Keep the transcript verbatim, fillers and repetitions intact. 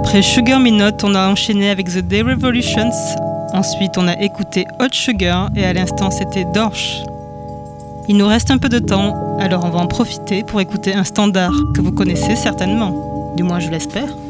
Après Sugar Me Not, on a enchaîné avec The Day Revolutions. Ensuite, on a écouté Hot Sugar et à l'instant, c'était Dorsch. Il nous reste un peu de temps, alors on va en profiter pour écouter un standard que vous connaissez certainement. Du moins, je l'espère.